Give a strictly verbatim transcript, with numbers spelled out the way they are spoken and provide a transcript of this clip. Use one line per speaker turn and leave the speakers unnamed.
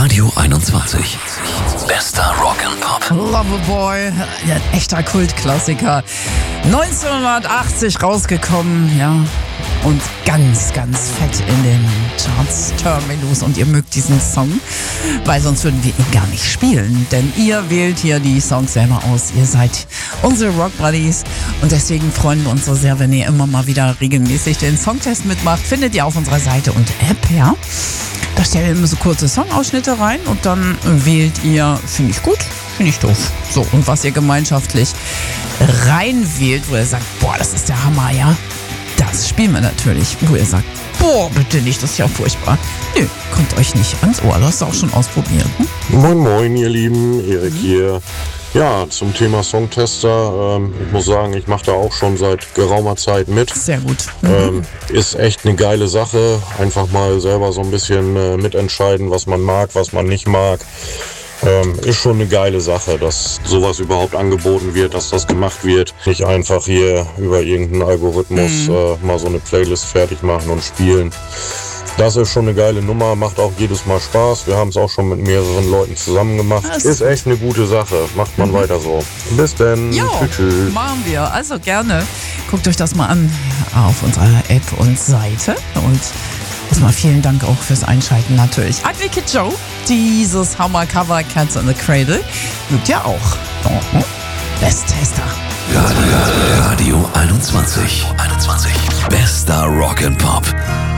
Radio einundzwanzig. Bester Rock'n'Pop.
Loverboy, ja, ein echter Kultklassiker. neunzehnhundertachtzig rausgekommen, ja. Und ganz, ganz fett in den Charts, Terminus. Und ihr mögt diesen Song, weil sonst würden wir ihn gar nicht spielen. Denn ihr wählt hier die Songs selber aus. Ihr seid unsere Rock Buddies. Und deswegen freuen wir uns so sehr, wenn ihr immer mal wieder regelmäßig den Songtest mitmacht. Findet ihr auf unserer Seite und App, ja. Da stellen wir immer so kurze Songausschnitte rein und dann wählt ihr, finde ich gut, finde ich doof. So, und was ihr gemeinschaftlich reinwählt, wo ihr sagt, boah, das ist der Hammer, ja, das spielen wir natürlich. Wo ihr sagt, boah, bitte nicht, das ist ja furchtbar. Nö, kommt euch nicht ans Ohr, das hast du auch schon ausprobiert. Hm?
Moin Moin, ihr Lieben, Erik mhm. hier. Ja, zum Thema Songtester, ähm, ich muss sagen, ich mache da auch schon seit geraumer Zeit mit.
Sehr gut. Mhm.
Ähm, ist echt eine geile Sache, einfach mal selber so ein bisschen äh, mitentscheiden, was man mag, was man nicht mag. Ähm, ist schon eine geile Sache, dass sowas überhaupt angeboten wird, dass das gemacht wird. Nicht einfach hier über irgendeinen Algorithmus mhm. äh, mal so eine Playlist fertig machen und spielen. Das ist schon eine geile Nummer, macht auch jedes Mal Spaß. Wir haben es auch schon mit mehreren Leuten zusammen gemacht. Das ist echt eine gute Sache. Macht man mhm. weiter so. Bis dann.
Jo,
tschüss.
Machen wir. Also gerne. Guckt euch das mal an auf unserer App und Seite. Und erstmal vielen Dank auch fürs Einschalten natürlich. Ugly Kid Joe, dieses Hammer-Cover Cats in the Cradle, mögt ihr auch. Mhm. Best Tester.
Radio einundzwanzig. einundzwanzig. Bester Rock'n'Pop.